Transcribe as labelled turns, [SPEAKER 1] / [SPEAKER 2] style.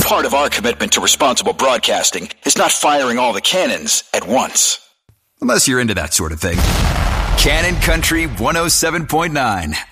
[SPEAKER 1] Part of our commitment to responsible broadcasting is not firing all the cannons at once.
[SPEAKER 2] Unless you're into that sort of thing. Cannon Country 107.9.